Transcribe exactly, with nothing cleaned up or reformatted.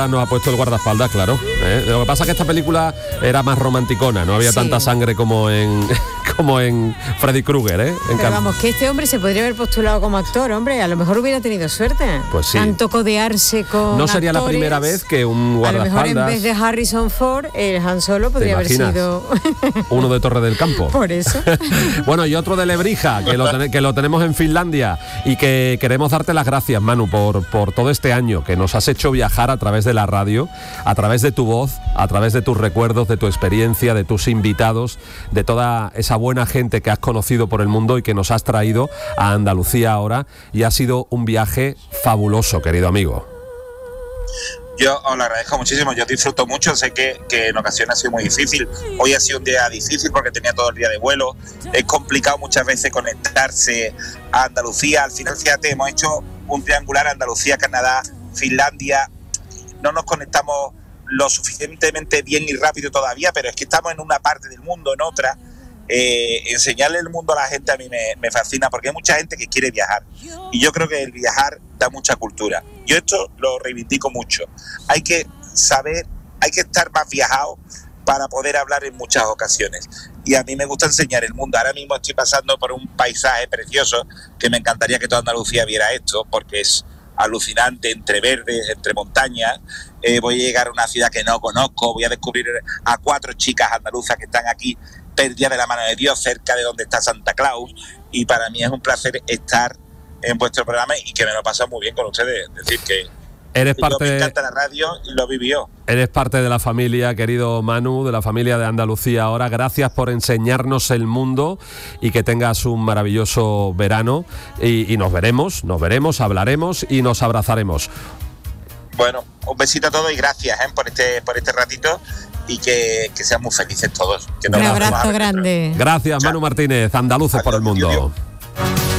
nos ha puesto el guardaespaldas, claro. ¿eh? Lo que pasa es que esta película era más romanticona, no había sí. tanta sangre como en como en Freddy Krueger, ¿eh? En Pero Can... vamos, que este hombre se podría haber postulado como actor, hombre, a lo mejor hubiera tenido suerte. Pues sí. Tanto codearse con No sería actores, la primera vez que un guardaespaldas... A lo mejor en vez de Harrison Ford, el Han Solo podría haber sido... uno de Torre del Campo. Por eso. Bueno, y otro de Lebrija, que lo, ten- que lo tenemos en Finlandia, y que queremos darte las gracias, Manu, por, por todo este año que nos has hecho viajar a través de la radio, a través de tu voz, a través de tus recuerdos, de tu experiencia, de tus invitados, de toda esa buena gente que has conocido por el mundo y que nos has traído a Andalucía ahora, y ha sido un viaje fabuloso, querido amigo. Yo os lo agradezco muchísimo, yo disfruto mucho, sé que, que en ocasiones ha sido muy difícil, hoy ha sido un día difícil porque tenía todo el día de vuelo, es complicado muchas veces conectarse a Andalucía, al final fíjate, hemos hecho un triangular Andalucía, Canadá, Finlandia, no nos conectamos lo suficientemente bien y rápido todavía, pero es que estamos en una parte del mundo, en otra. Eh, enseñarle el mundo a la gente a mí me, me fascina porque hay mucha gente que quiere viajar y yo creo que el viajar da mucha cultura. Yo esto lo reivindico mucho. Hay que saber, hay que estar más viajado para poder hablar en muchas ocasiones y a mí me gusta enseñar el mundo. Ahora mismo estoy pasando por un paisaje precioso que me encantaría que toda Andalucía viera esto porque es alucinante, entre verdes, entre montañas. Eh, voy a llegar a una ciudad que no conozco, voy a descubrir a cuatro chicas andaluzas que están aquí perdidas de la mano de Dios, cerca de donde está Santa Claus, y para mí es un placer estar en vuestro programa y que me lo paso muy bien con ustedes. Es decir, que eres parte, me encanta la radio y lo vivió. Eres parte de la familia, querido Manu, de la familia de Andalucía ahora. Gracias por enseñarnos el mundo y que tengas un maravilloso verano y, y nos veremos, nos veremos, hablaremos y nos abrazaremos. Bueno, un besito a todos y gracias ¿eh? por este por este ratito y que, que sean muy felices todos. Que un abrazo grande. Gracias, Manu Martínez, Andaluces por el mundo.